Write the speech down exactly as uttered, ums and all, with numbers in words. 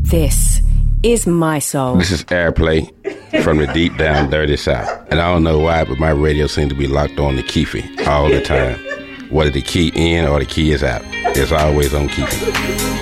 This is my soul. This is Airplay from the deep down dirty south. And I don't know why, but my radio seems to be locked on the Keefe all the time. Whether the key in or the key is out, it's always on Keefe.